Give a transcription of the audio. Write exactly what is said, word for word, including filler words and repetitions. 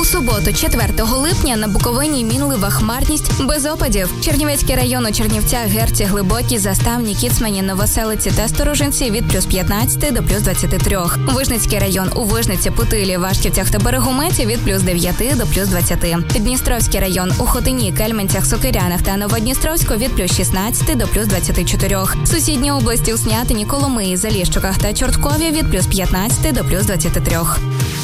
У суботу, четвертого липня, на Буковині мінлива хмарність без опадів. Чернівецький район у Чернівцях, Герці, Глибокій, Заставні, Кіцмані, Новоселиці та Сторожинці від плюс п'ятнадцяти до плюс двадцяти трьох. Вижницький район у Вижниці, Путилі, Вашківцях та Берегометі від плюс дев'яти до плюс двадцяти. Дністровський район у Хотині, Кельменцях, Сокирянах та Новодністровську від плюс шістнадцяти до плюс двадцяти чотирьох. Сусідні області у Снятині, Коломиї, Заліщуках та Чорткові від плюс п'ятнадцяти до плюс двадцяти трьох.